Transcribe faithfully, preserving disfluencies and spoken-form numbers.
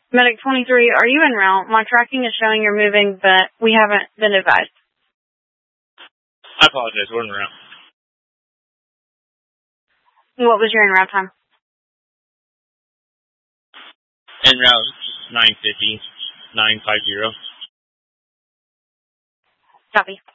Medic twenty-three, are you en route? My tracking is showing you're moving, but we haven't been advised. I apologize. We're en route. What was your en route time? En route, nine fifty, nine fifty. Copy.